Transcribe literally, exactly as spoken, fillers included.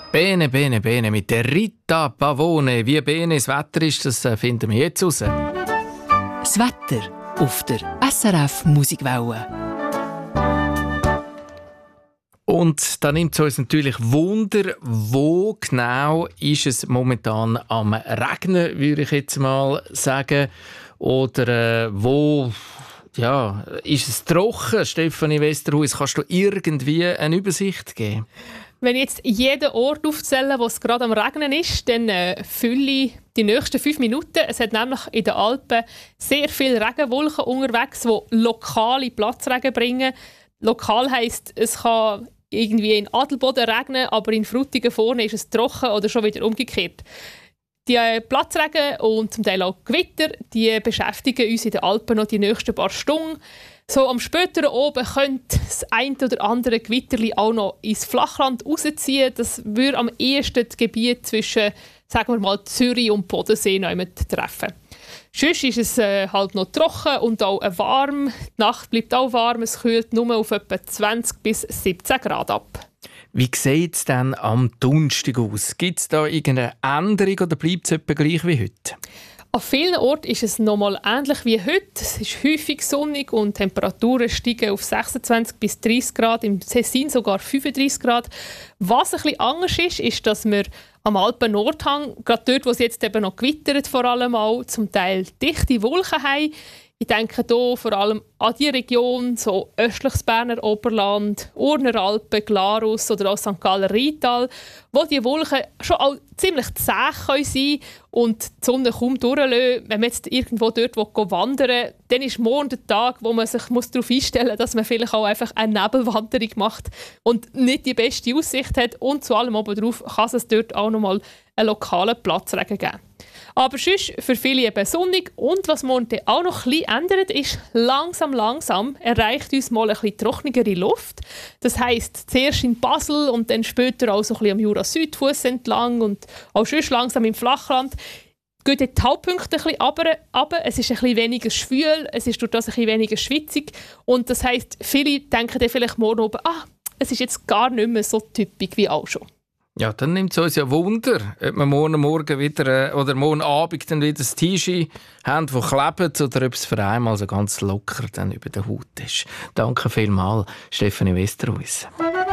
Bene, bene, bene, mit der Rita Pavone. Wie bene das Wetter ist, das finden wir jetzt raus. Das Wetter auf der S R F Musikwelle. Und da nimmt es uns natürlich Wunder, wo genau ist es momentan am Regnen, würde ich jetzt mal sagen. Oder äh, wo ja, ist es trocken, Stefanie Westerhuis? Kannst du irgendwie eine Übersicht geben? Wenn ich jetzt jeden Ort aufzähle, wo es gerade am Regnen ist, dann äh, fülle ich die nächsten fünf Minuten. Es hat nämlich in den Alpen sehr viele Regenwolken unterwegs, die lokale Platzregen bringen. Lokal heisst, es kann irgendwie in Adelboden regnen, aber in Frutigen vorne ist es trocken oder schon wieder umgekehrt. Die äh, Platzregen und zum Teil auch Gewitter, die beschäftigen uns in den Alpen noch die nächsten paar Stunden. So am späteren oben könnte das eine oder andere Gewitterli auch noch ins Flachland rausziehen. Das würde am ehesten das Gebiet zwischen, sagen wir mal, Zürich und Bodensee treffen. Sonst ist es äh, halt noch trocken und auch äh, warm. Die Nacht bleibt auch warm, es kühlt nur auf etwa zwanzig bis siebzehn Grad ab. Wie sieht es denn am Donnerstag aus? Gibt es da irgendeine Änderung oder bleibt es etwa gleich wie heute? An vielen Orten ist es noch mal ähnlich wie heute. Es ist häufig sonnig und die Temperaturen steigen auf sechsundzwanzig bis dreißig Grad, im Tessin sogar fünfunddreißig Grad. Was ein bisschen anders ist, ist, dass wir am Alpen-Nordhang, gerade dort, wo es jetzt eben noch gewittert, vor allem auch, zum Teil dichte Wolken haben. Ich denke hier vor allem an die Region, so östliches Berner Oberland, Urner Alpen, Glarus oder auch Sankt Galler Rheintal, wo die Wolken schon auch ziemlich zäh sein können und die Sonne kaum durchlassen. Wenn man jetzt irgendwo dort wandern will, dann ist morgen der Tag, wo man sich darauf einstellen muss, dass man vielleicht auch einfach eine Nebelwanderung macht und nicht die beste Aussicht hat. Und zu allem obendrauf kann es dort auch noch mal einen lokalen Platzregen geben. Aber sonst für viele eben sonnig. Und was morgen auch noch ein bisschen ändert, ist, langsam, langsam erreicht uns mal ein bisschen trockenere Luft. Das heisst, zuerst in Basel und dann später auch so ein bisschen am Jura-Südfuss entlang und auch sonst langsam im Flachland. Geht die Hauptpunkte ein bisschen runter, aber es ist ein bisschen weniger schwül, es ist durch das ein bisschen weniger schwitzig. Und das heisst, viele denken dann vielleicht morgen oben, ah, es ist jetzt gar nicht mehr so typisch wie auch schon. Ja, dann nimmt es uns ja Wunder, ob wir morgen Morgen wieder, äh, oder morgen Abend dann wieder das T-Shirt haben, das klebt, oder ob es für einmal so ganz locker dann über der Haut ist. Danke vielmals, Stefanie Westerhuis.